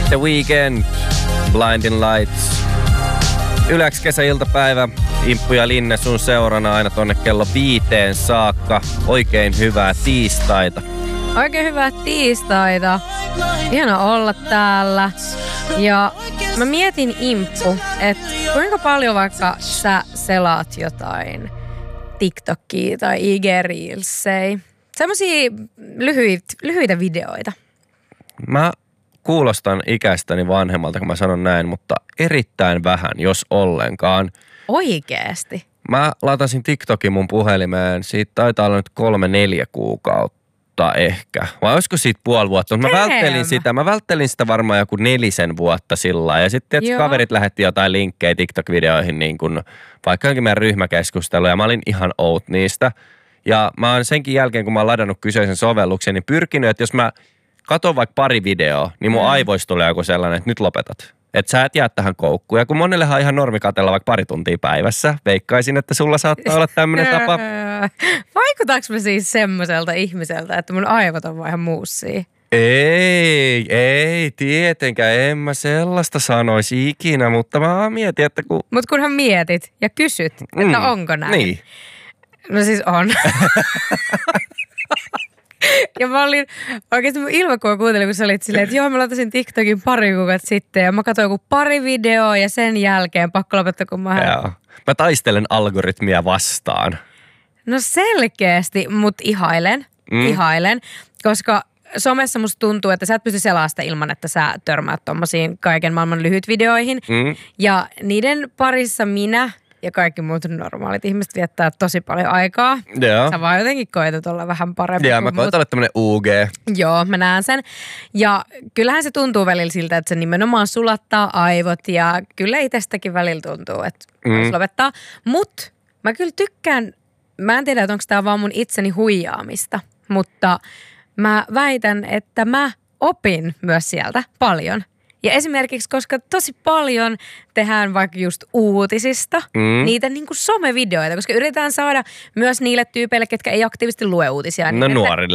The Weeknd, Blinding Lights. Yläks kesäiltapäivä, Imppu ja Linne sun seurana aina tonne kello 5 saakka. Oikein hyvää tiistaita. Oikein hyvää tiistaita. Ihana olla täällä. Ja mä mietin, Imppu, että kuinka paljon vaikka sä selaat jotain TikTokia tai IG-reelsejä. Semmosia lyhyitä videoita. Mä kuulostan ikäistäni vanhemmalta, kun mä sanon näin, mutta erittäin vähän, jos ollenkaan. Oikeesti? Mä latasin TikTokin mun puhelimeen. Siitä taitaa olla nyt 3-4 kuukautta ehkä. Vai olisiko siitä puoli vuotta? Mä välttelin sitä varmaan joku 4 vuotta sillä. Ja sitten kaverit lähetti jotain linkkejä TikTok-videoihin, niin kun vaikka jonkin meidän ryhmäkeskustelu. Ja mä olin ihan out niistä. Ja mä oon senkin jälkeen, kun mä oon ladannut kyseisen sovelluksen, niin pyrkinyt, että jos mä katon vaikka pari videoa, niin mun aivoista tulee joku sellainen, että nyt lopetat. Että sä et jää tähän koukkuun. Ja kun monellehan on ihan normi katsella vaikka pari tuntia päivässä, veikkaisin, että sulla saattaa olla tämmöinen tapa. Vaikutaanko mä siis semmoiselta ihmiseltä, että mun aivot on vaan ihan muussia? Ei, tietenkään. En mä sellaista sanoisi ikinä, mutta mä mietin, että kun... Mut kunhan mietit ja kysyt, että onko näin. Niin. No siis on. Ja mä olin oikeasti mun ilmakuva kuuntelin, kun sä olit silleen, että joo, mä latasin TikTokin pari kuukautta sitten ja mä katsoin joku pari videoa ja sen jälkeen pakko lopettaa, kun Joo. Mä taistelen algoritmia vastaan. No selkeästi, mutta ihailen, koska somessa musta tuntuu, että sä et pysty selaamaan sitä ilman, että sä törmäät tommosiin kaiken maailman lyhyt videoihin. Ja niiden parissa minä ja kaikki muut normaalit ihmiset viettää tosi paljon aikaa. Joo. Sä vaan jotenkin koetat olla vähän parempi. Joo, mä koetan olla tämmönen UG. Joo, mä näen sen. Ja kyllähän se tuntuu välillä siltä, että se nimenomaan sulattaa aivot. Ja kyllä itsestäkin välillä tuntuu, että voisi lopettaa. Mut mä kyllä tykkään, mä en tiedä, että onko tää vaan mun itseni huijaamista. Mutta mä väitän, että mä opin myös sieltä paljon. Ja esimerkiksi, koska tosi paljon tehdään vaikka just uutisista, niitä niin kuin somevideoita, koska yritetään saada myös niille tyypeille, ketkä ei aktiivisesti lue uutisia. No nuorille.